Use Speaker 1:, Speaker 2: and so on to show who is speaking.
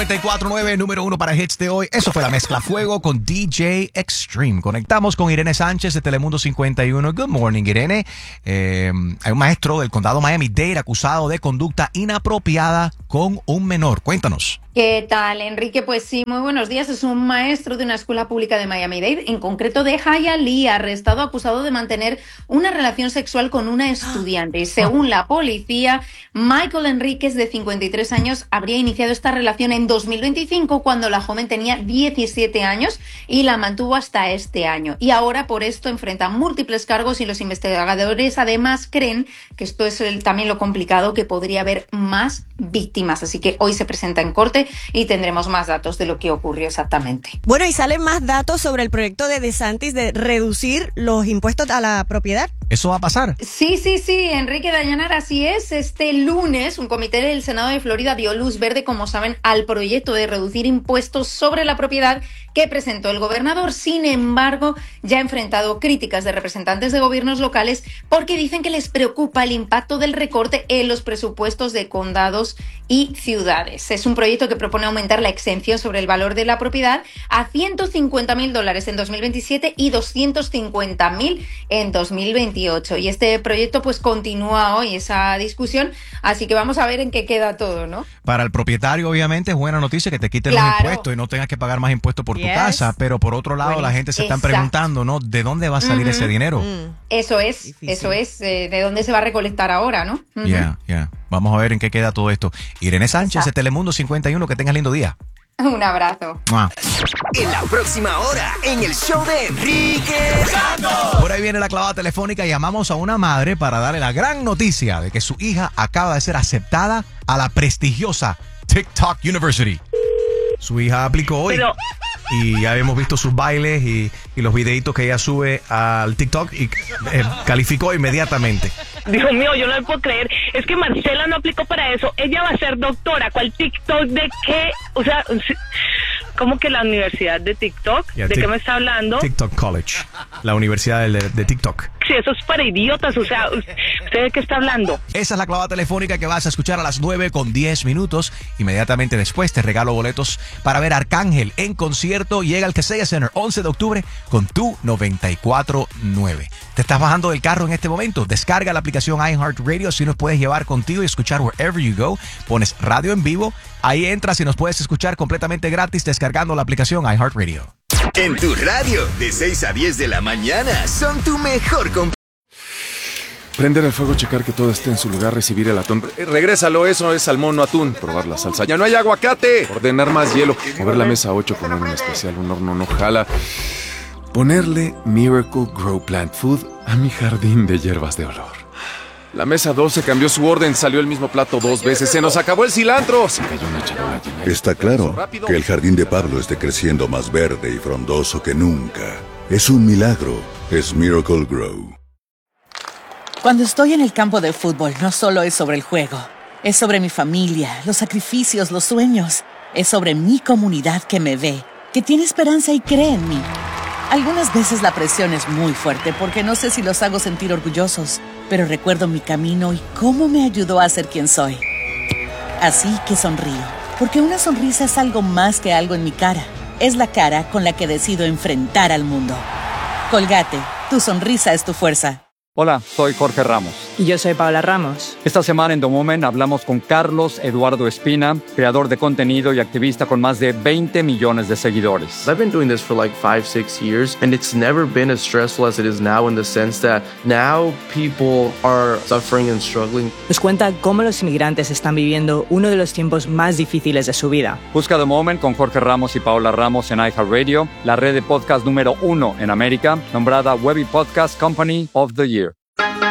Speaker 1: 94.9, número 1 para hits de hoy. Eso fue la mezcla Fuego con DJ Extreme. Conectamos con Irene Sánchez de Telemundo 51. Good morning, Irene. Hay un maestro del condado Miami-Dade acusado de conducta inapropiada con un menor. Cuéntanos.
Speaker 2: ¿Qué tal, Enrique? Pues sí, muy buenos días. Es un maestro de una escuela pública de Miami-Dade, en concreto de Hialeah, arrestado acusado de mantener una relación sexual con una estudiante. Y según la policía, Michael Enríquez, de 53 años, habría iniciado esta relación en 2025, cuando la joven tenía 17 años y la mantuvo hasta este año. Y ahora por esto enfrenta múltiples cargos y los investigadores además creen que esto es también lo complicado, que podría haber más víctimas. Así que hoy se presenta en corte y tendremos más datos de lo que ocurrió exactamente.
Speaker 3: Bueno, y salen más datos sobre el proyecto de DeSantis de reducir los impuestos a la propiedad.
Speaker 1: ¿Eso va a pasar?
Speaker 2: Sí, Enrique Dayanar, así es. Este lunes, un comité del Senado de Florida dio luz verde, como saben, al proyecto de reducir impuestos sobre la propiedad que presentó el gobernador. Sin embargo, ya ha enfrentado críticas de representantes de gobiernos locales porque dicen que les preocupa el impacto del recorte en los presupuestos de condados y ciudades. Es un proyecto que propone aumentar la exención sobre el valor de la propiedad a $150,000 en 2027 y $250,000 en 2028. Y este proyecto pues continúa hoy esa discusión, así que vamos a ver en qué queda todo, ¿no?
Speaker 1: Para el propietario, obviamente, es buena noticia que te quiten los impuestos y no tengas que pagar más impuestos por tu casa, pero por otro lado, la gente se está preguntando, ¿no? ¿De dónde va a salir ese dinero?
Speaker 2: Eso es, ¿de dónde se va a recolectar ahora, no?
Speaker 1: Vamos a ver en qué queda todo esto. Irene Sánchez de Telemundo 51, que tengas lindo día.
Speaker 2: Un abrazo.
Speaker 4: En la próxima hora, en el show de Enrique Santos.
Speaker 1: Por ahí viene la clavada telefónica. Llamamos a una madre para darle la gran noticia de que su hija acaba de ser aceptada a la prestigiosa TikTok University. Su hija aplicó hoy. Y ya hemos visto sus bailes y los videitos que ella sube al TikTok y calificó inmediatamente.
Speaker 5: Dios mío, yo no lo puedo creer. Es que Marcela no aplicó para eso. Ella va a ser doctora. ¿Cuál TikTok de qué? O sea, ¿cómo que la universidad de TikTok? ¿De qué me está hablando?
Speaker 1: TikTok College, la universidad de TikTok.
Speaker 5: Sí, eso es para idiotas. O sea, ¿usted de qué está hablando?
Speaker 1: Esa es la clavada telefónica que vas a escuchar a las 9:10. Inmediatamente después te regalo boletos para ver a Arcángel en concierto. Llega al Kaseya Center 11 de octubre con tu 94.9. ¿Te estás bajando del carro en este momento? Descarga la aplicación iHeartRadio, así nos puedes llevar contigo y escuchar wherever you go. Pones radio en vivo, ahí entras y nos puedes escuchar completamente gratis descargando la aplicación iHeartRadio.
Speaker 4: En tu radio, de 6 a 10 de la mañana, son tu mejor compañía.
Speaker 6: Prender el fuego, checar que todo esté en su lugar, recibir el atún. Regrésalo, eso es salmón, no atún. Probar la salsa. ¡Ya no hay aguacate! Ordenar más hielo. Mover la mesa 8, poner un especial, un horno no jala. Ponerle Miracle Grow Plant Food a mi jardín de hierbas de olor. La mesa 12 cambió su orden, salió el mismo plato 2 veces. ¡Se nos acabó el cilantro! Se cayó una charola llena.
Speaker 7: Está claro que el jardín de Pablo esté creciendo más verde y frondoso que nunca. Es un milagro. Es Miracle Grow.
Speaker 8: Cuando estoy en el campo de fútbol, no solo es sobre el juego. Es sobre mi familia, los sacrificios, los sueños. Es sobre mi comunidad que me ve, que tiene esperanza y cree en mí. Algunas veces la presión es muy fuerte porque no sé si los hago sentir orgullosos, pero recuerdo mi camino y cómo me ayudó a ser quien soy. Así que sonrío, porque una sonrisa es algo más que algo en mi cara. Es la cara con la que decido enfrentar al mundo. Colgate, tu sonrisa es tu fuerza.
Speaker 9: Hola, soy Jorge Ramos.
Speaker 10: Y yo soy Paola Ramos.
Speaker 9: Esta semana en The Moment hablamos con Carlos Eduardo Espina, creador de contenido y activista con más de 20 millones de seguidores.
Speaker 11: I've been doing this for like 5-6 years, and it's never been as stressful as it is now, in the sense that now people are suffering and struggling.
Speaker 10: Nos cuenta cómo los inmigrantes están viviendo uno de los tiempos más difíciles de su vida.
Speaker 9: Busca The Moment con Jorge Ramos y Paola Ramos en iHeartRadio, la red de podcast número 1 en América, nombrada Webby Podcast Company of the Year.